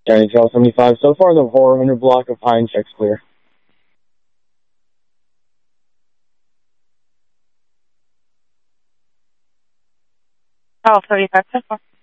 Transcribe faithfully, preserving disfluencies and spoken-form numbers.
County Trail seventy-five. So far, the four hundred block of Pine checks clear. Oh, thirty-five so far.